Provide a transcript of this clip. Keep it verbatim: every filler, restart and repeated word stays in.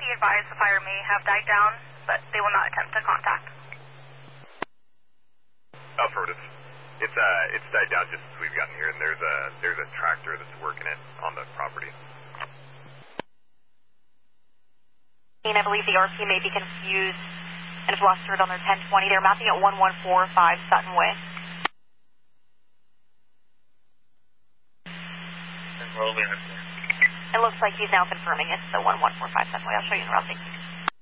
be advised the fire may have died down, but they will not attempt to contact. Affirmative. It's uh, it's died down just as we've gotten here, and there's a there's a tractor that's working it on the property. And I believe the R P may be confused and flustered on their ten twenty. They're mapping at one one four five Sutton Way. It looks like he's now confirming it's the one one four five Sutton Way. I'll show you the routing.